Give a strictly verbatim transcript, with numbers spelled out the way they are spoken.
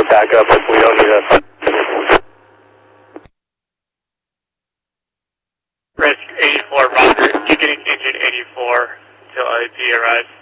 back up if we don't need us. Risk eighty-four, Roger. Keep getting engine eighty-four until I P arrives.